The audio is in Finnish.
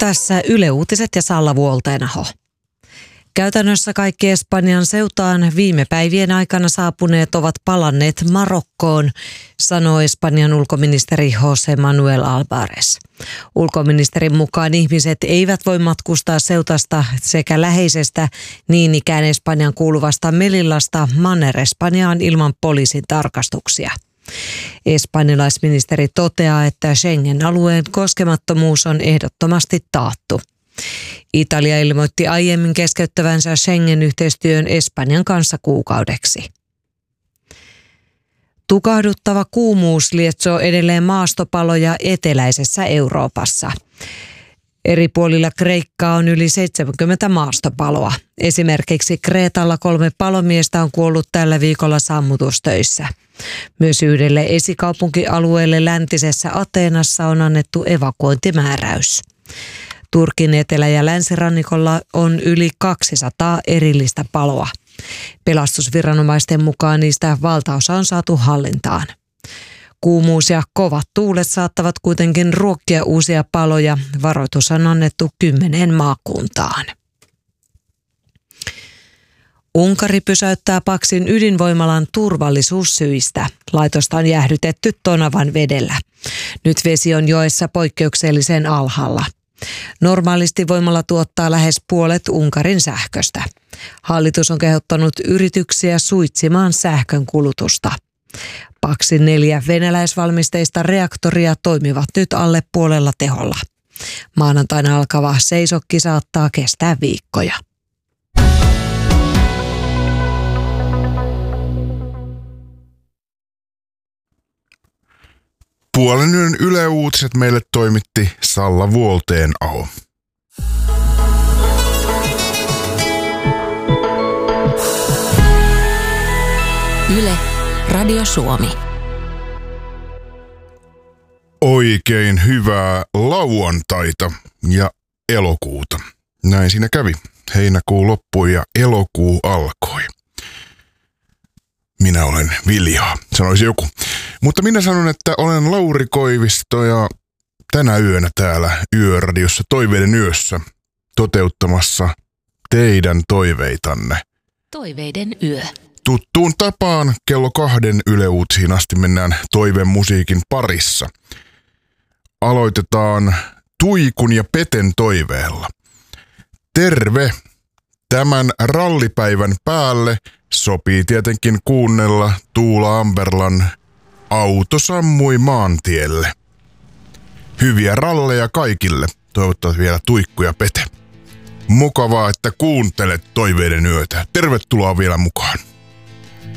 Tässä Yle Uutiset ja Salla Vuolteenaho. Käytännössä kaikki Espanjan seutaan viime päivien aikana saapuneet ovat palanneet Marokkoon, sanoi Espanjan ulkoministeri José Manuel Álvarez. Ulkoministerin mukaan ihmiset eivät voi matkustaa Ceutasta sekä läheisestä niin ikään Espanjan kuuluvasta Melillasta Manner-Espanjaan ilman poliisin tarkastuksia. Espanjalaisministeri toteaa, että Schengen-alueen koskemattomuus on ehdottomasti taattu. Italia ilmoitti aiemmin keskeyttävänsä Schengen-yhteistyön Espanjan kanssa kuukaudeksi. Tukahduttava kuumuus lietsoo edelleen maastopaloja eteläisessä Euroopassa. Eri puolilla Kreikkaa on yli 70 maastopaloa. Esimerkiksi Kreetalla 3 palomiestä on kuollut tällä viikolla sammutustöissä. Myös yhdelle esikaupunkialueelle läntisessä Ateenassa on annettu evakuointimääräys. Turkin etelä- ja länsirannikolla on yli 200 erillistä paloa. Pelastusviranomaisten mukaan niistä valtaosa on saatu hallintaan. Kuumuus ja kovat tuulet saattavat kuitenkin ruokkia uusia paloja. Varoitus on annettu 10 maakuntaan. Unkari pysäyttää Paksin ydinvoimalan turvallisuussyistä. Laitosta on jäähdytetty Tonavan vedellä. Nyt vesi on joessa poikkeuksellisen alhaalla. Normaalisti voimala tuottaa lähes puolet Unkarin sähköstä. Hallitus on kehottanut yrityksiä suitsimaan sähkön kulutusta. Paksin 4 venäläisvalmisteista reaktoria toimivat nyt alle puolella teholla. Maanantaina alkava seisokki saattaa kestää viikkoja. Puolen yön Yle Uutiset meille toimitti Salla Vuolteenaho. Yle, Radio Suomi. Oikein hyvää lauantaita ja elokuuta. Näin siinä kävi. Heinäkuu loppui ja elokuu alkoi. Minä olen Viljaa, sanoisi joku. Mutta minä sanon, että olen Lauri Koivisto ja tänä yönä täällä Yöradiossa Toiveiden yössä toteuttamassa teidän toiveitanne. Toiveiden yö. Tuttuun tapaan kello 2 Yle Uutisiin asti mennään toivemusiikin parissa. Aloitetaan Tuikun ja Peten toiveella. Terve! Tämän rallipäivän päälle sopii tietenkin kuunnella Tuula Amberlan Auto sammui maantielle. Hyviä ralleja kaikille, toivottavasti vielä Tuikku ja Pete. Mukavaa, että kuuntelet Toiveiden yötä. Tervetuloa vielä mukaan.